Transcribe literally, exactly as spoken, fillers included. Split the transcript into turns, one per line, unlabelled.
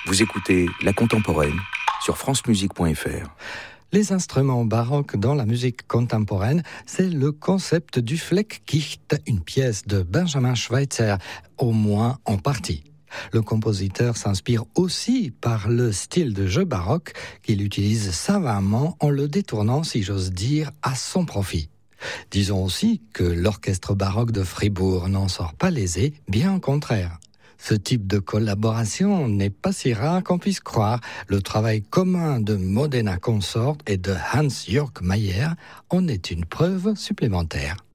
Vous écoutez La Contemporaine sur francemusique point f r.
Les instruments baroques dans la musique contemporaine, c'est le concept du Fleckgicht, une pièce de Benjamin Schweitzer, au moins en partie. Le compositeur s'inspire aussi par le style de jeu baroque qu'il utilise savamment en le détournant, si j'ose dire, à son profit. Disons aussi que l'orchestre baroque de Fribourg n'en sort pas lésé, bien au contraire. Ce type de collaboration n'est pas si rare qu'on puisse croire. Le travail commun de Modena Consort et de Hans-Jörg Mayer en est une preuve supplémentaire.